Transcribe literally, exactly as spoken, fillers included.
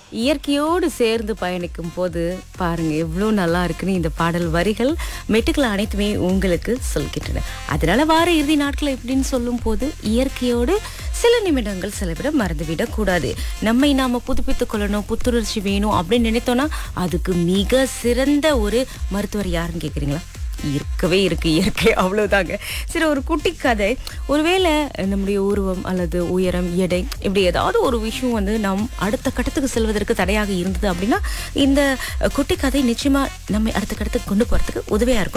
இயற்கையோடு சேர்ந்து பயணிக்கும் போது பாருங்க எவ்வளோ நல்லா இருக்குன்னு இந்த பாடல் வரிகள் மெட்டுக்கள் அனைத்துமே உங்களுக்கு சொல்கின்றன. அதனால வார இறுதி நாட்கள் எப்படின்னு சொல்லும் போது இயற்கையோடு சில நிமிடங்கள் செலவிட மறந்துவிடக் கூடாது. நம்மை நாம புதுப்பித்துக் கொள்ளணும், புத்துணர்ச்சி வேணும் அப்படின்னு நினைத்தோம்னா அதுக்கு மிக சிறந்த ஒரு மருத்துவர் யாருன்னு கேக்குறீங்களா? இருக்கவே இருக்கு இயற்கை, அவ்வளவுதாங்க. சரி, ஒரு குட்டி கதை. ஒருவேளை நம்முடைய உருவம் அல்லது உயரம், எடை இப்படி ஏதாவது ஒரு விஷயம் வந்து நம் அடுத்த கட்டத்துக்கு செல்வதற்கு தடையாக இருந்தது அப்படின்னா இந்த குட்டி கதை நிச்சயமா நம்ம அடுத்த கட்டத்துக்கு கொண்டு போறதுக்கு உதவியா இருக்கும்.